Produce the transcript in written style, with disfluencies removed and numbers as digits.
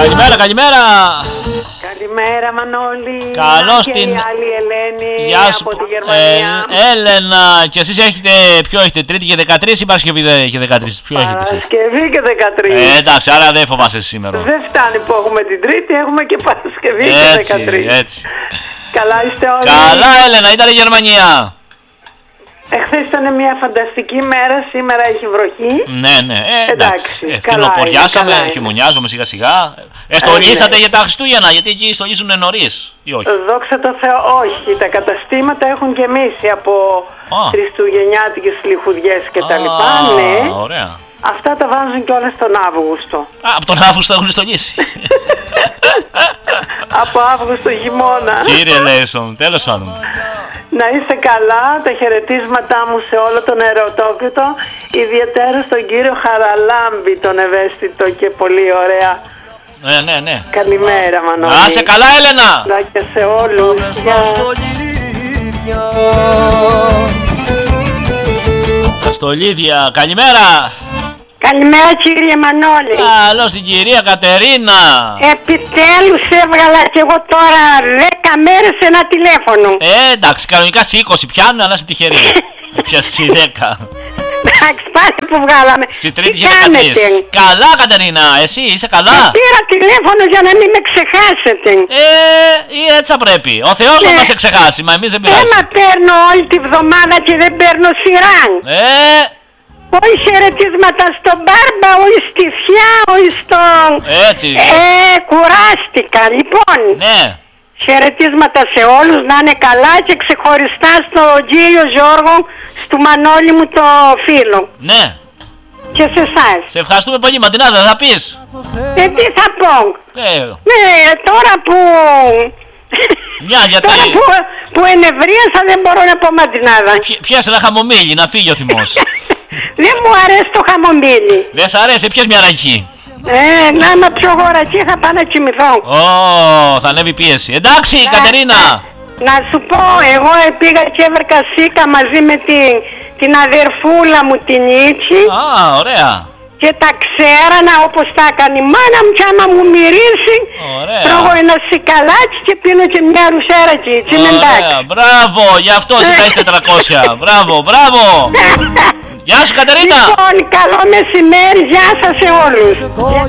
Καλημέρα, καλημέρα. Καλημέρα Μανώλη. Καλώς και την... η άλλη Ελένη. Γεια σου. Από τη Γερμανία. Έλενα, και εσείς έχετε, ποιο έχετε, Τρίτη και 13 ή Παρασκευή και 13, ποιο έχετε εσείς? Παρασκευή και 13. Εντάξει, άρα δεν φοβάσαι σήμερα. Δεν φτάνει που έχουμε την Τρίτη, έχουμε και Παρασκευή και 13. Έτσι. Καλά είστε όλοι? Καλά, Έλενα, ήταν η Γερμανία. Εχθές ήταν μια φανταστική μέρα, σήμερα έχει βροχή. Ναι. Εντάξει, φθινοποριάσαμε, καλά είναι. χειμωνιάζουμε σιγά σιγά. Στολίσατε για τα Χριστούγεννα, γιατί εκεί στολίζουν νωρίς ή όχι? Δόξα τω Θεώ, όχι. Τα καταστήματα έχουν γεμίσει από χριστουγεννιάτικες λιχουδιές και τα λοιπά. Ναι. Ωραία. Αυτά τα βάζουν κιόλας τον Αύγουστο. Από τον Αύγουστο έχουν στολίσει. Από Αύγουστο χειμώνα. Κύριε Λέισον, τέλος πάντων. Να είστε καλά, τα χαιρετίσματά μου σε όλο τον ερωτόκριτο, ιδιαίτερα στον κύριο Χαραλάμπη, τον ευαίσθητο και πολύ ωραία. Ναι. Καλημέρα Μανώλη. Να είσαι καλά, Έλενα. Να και σε όλους. Τα στολίδια, καλημέρα. Καλημέρα κύριε Μανώλη. Καλώς την κυρία Κατερίνα. Επιτέλους έβγαλα κι εγώ τώρα 10 μέρες ένα τηλέφωνο. Εντάξει, κανονικά σε 20 πιάνουν, αλλά είσαι τυχερή. Πιάσεις σε 10. Εντάξει, πάλι που βγάλαμε. Στη Τρίτη Τι και 13. κάνετε? Καλά, Κατερίνα, εσύ είσαι καλά? Πήρα τηλέφωνο για να μην με ξεχάσετε. Ή έτσι θα πρέπει. Ο Θεός να μας σε ξεχάσει, μα εμείς δεν πειράζει. Έμα παίρνω όλη τη βδομάδα και δεν παίρνω σειρά. Όχι χαιρετίσματα στον Μπάρμπα, όχι στη Φιά, όχι στον... Έτσι. Κουράστηκα, λοιπόν. Ναι. Χαιρετίσματα σε όλους, να είναι καλά και ξεχωριστά στον κύριο Γιώργο, στο Μανώλη μου το φίλο. Ναι. Και σε εσάς. Σε ευχαριστούμε πολύ, Μαντινάδα, θα πεις? Τι θα πω? Ναι, τώρα που... Γιατί... Τώρα που ενευρίασα δεν μπορώ να πω Μαντινάδα. Πιάσε ένα χαμομήλι, να φύγει ο θυμός. Δεν μου αρέσει το χαμομήλι. Δεν σ' αρέσει, πιες μια ρακή. Να είμαι πιο γορακή θα πάω να κοιμηθώ. Θα ανέβει πίεση. Εντάξει, Κατερίνα. Να σου πω, εγώ πήγα και έβρεκα σίκα μαζί με την αδερφούλα μου την Ίτσι. Ωραία. Και τα ξέρανα όπως τα έκανε η μάνα μου, και άμα μου μυρίσει τρώγω ένα σικαλάκι και πίνω και μια ρουσέρα και έτσι είναι εντάξει. Μπράβο, γι' αυτό ζητάς 400. Μπράβο. Γεια σου, Κατερίνα. Λοιπόν, καλό μεσημέρι, γεια σας σε όλους.